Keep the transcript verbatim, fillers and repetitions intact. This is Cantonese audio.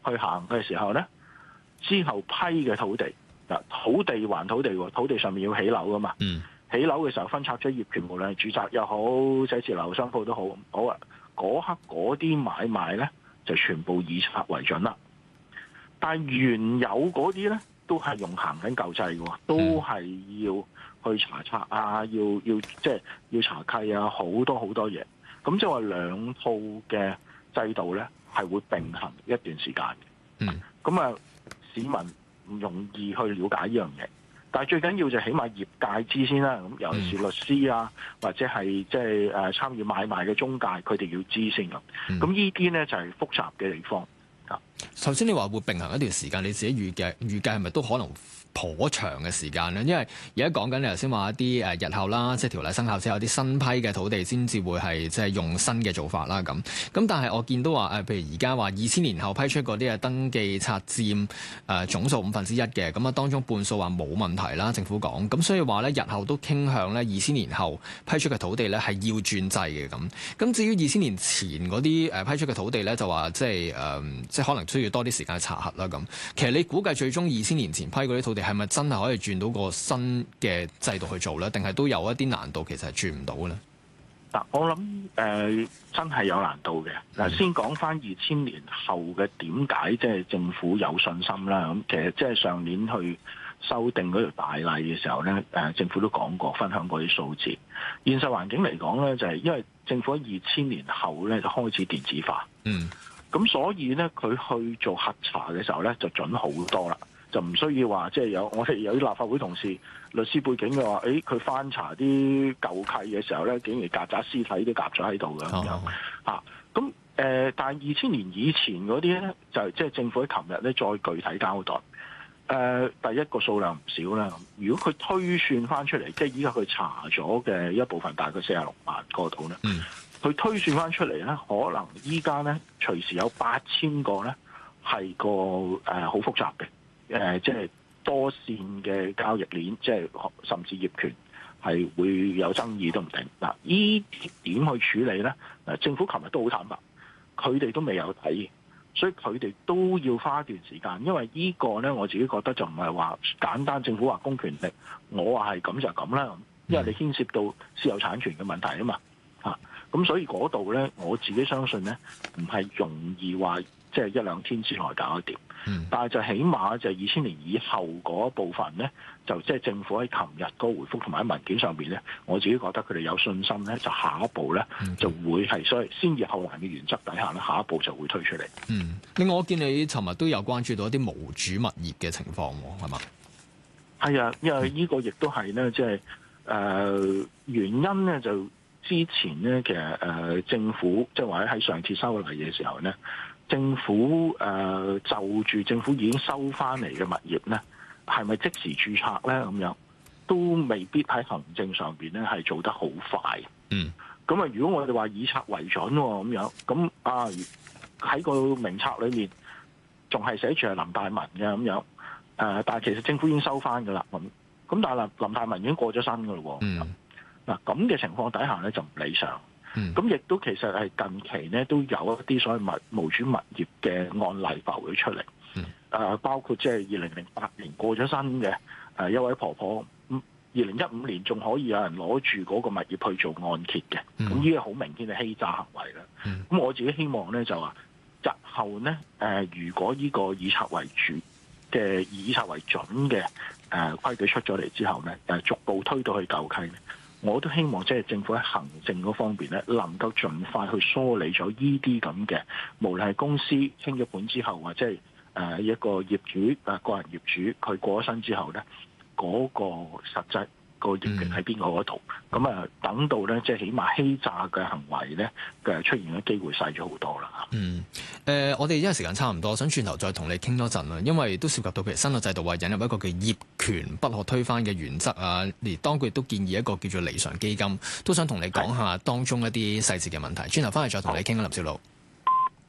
去行嘅時候咧，之後批嘅土地嗱，土地還土地喎，土地上面要起樓噶嘛。 嗯。 起樓嘅時候分拆咗業權，無論係住宅又好、寫字樓、商鋪都好，好啊。嗰刻嗰啲買賣咧就全部以拆為準啦。但係原有嗰啲咧都係用行緊舊制嘅，都係要去查冊啊，要要即係要查契啊，好多好多嘢。咁即係話兩套嘅制度咧係會並行一段時間嘅。 嗯。 咁啊，市民唔容易去了解呢樣嘢。但係最緊要就起碼業界知先啦，咁尤其是律師啊，或者係即係誒參與買賣嘅中介，佢哋要知先咁。咁呢啲咧就係複雜嘅地方。啊， 首先你話會並行一段時間，你自己預計預計係咪都可能頗長嘅時間咧？因為而家講緊你頭先話一啲誒日後啦，即係條例生效之後，有啲新批嘅土地先至會係即係用新嘅做法啦。咁咁，但係我見到話誒，譬如而家話二千年後批出嗰啲嘅登記冊佔誒總數五分之一嘅，咁啊當中半數話冇問題啦，政府講。咁所以話咧，日後都傾向咧二千年後批出嘅土地咧係要轉制嘅咁。咁至於二千年前嗰啲誒批出嘅土地咧，就話即係誒、呃、即係可能需要多啲時間去查核啦咁。其實你估計最終二千年前批嗰啲土地係咪真係可以轉到個新嘅制度去做咧？定係都有一啲難度，其實係轉唔到嘅咧？ 嗱，我諗誒、呃、真係有難度嘅。嗱，先講翻二千年後嘅點解即係政府有信心啦。咁其實即係上年去修訂嗰條大例嘅時候咧，誒政府都講過，分享過啲數字。現實環境嚟講咧，就係、是、因為政府喺二千年後咧就開始電子化，嗯，咁所以咧佢去做核查嘅時候咧就準好多啦。就唔需要話，即係有我哋有啲立法會同事律師背景嘅話，誒佢翻查啲舊契嘅時候咧，竟然曱甴屍體都夾咗喺度嘅咁樣嚇。咁誒、呃，但係二千年以前嗰啲咧，就即係政府喺琴日咧再具體交代。誒、呃，第一個數量唔少啦。如果佢推算翻出嚟，即係依家佢查咗嘅一部分，大概四十六萬個度咧，佢、嗯、推算翻出嚟咧，可能依家咧隨時有八千個咧係個誒好複雜嘅。誒、呃，即係多線嘅交易鏈，即係甚至業權係會有爭議都唔定。嗱，呢點去處理咧？誒，政府琴日都好坦白，佢哋都未有睇，所以佢哋都要花一段時間。因為呢個咧，我自己覺得就唔係話簡單，政府話公權力，我話係咁就咁啦。因為你牽涉到私有產權嘅問題啊嘛，嚇。咁所以嗰度咧，我自己相信咧，唔係容易話即係一兩天之內搞得掂。嗯、但係就起碼就二千年以後嗰部分咧，就即係政府喺琴日嗰個回覆同埋喺文件上邊咧，我自己覺得佢哋有信心咧，就下一步咧就會係所謂先易後難嘅原則底下咧，下一步就會推出嚟。 嗯，另外我見你尋日都有關注到一啲無主物業嘅情況，係嘛？ 係啊，因為呢個亦都係咧，即係誒原因咧，就之前咧其實誒、呃、政府即係或者喺上次修例嘅時候咧。政府誒、呃、就住政府已經收翻嚟嘅物業咧，係咪即時註冊咧？咁樣都未必喺行政上邊咧係做得好快。嗯，咁啊，如果我哋話以冊為準咁樣，咁啊喺個名冊裏面仲係寫住係林大文嘅咁樣，誒、呃，但係其實政府已經收翻噶啦。咁咁但係林大文已經過咗身噶咯。嗯，嗱咁嘅情況底下咧就唔理想。咁亦、嗯、都其實係近期咧都有一啲所謂物無主物業嘅案例浮咗出嚟，誒、嗯呃、包括即係二零零八年過咗身嘅誒一位婆婆，二零一五年仲可以有人攞住嗰個物業去做按揭嘅，咁呢個好明顯係欺詐行為啦。咁、嗯、我自己希望咧就話日後咧誒、呃，如果呢個以冊為主嘅以冊為準嘅誒、呃、規矩出咗嚟之後咧，誒逐步推到去舊契咧。我都希望即係政府喺行政嗰方面咧，能夠盡快去梳理咗呢啲咁嘅，無論係公司清咗盤之後，或者係誒一個業主誒個人業主佢過咗身之後咧，嗰、嗰個實際個業權喺邊個嗰度，咁啊、嗯、等到咧即係起碼欺詐嘅行為咧嘅出現嘅機會細咗好多啦。嗯，誒、 呃，我哋因為時間差唔多，想轉頭再同你傾多陣啦，因為都涉及到譬如新嘅制度話引入一個叫業權不可推翻嘅原則啊，而當局亦都建議一個叫做離償基金，都想同你講下當中一啲細節嘅問題。轉頭翻嚟再同你傾啊，林筱魯。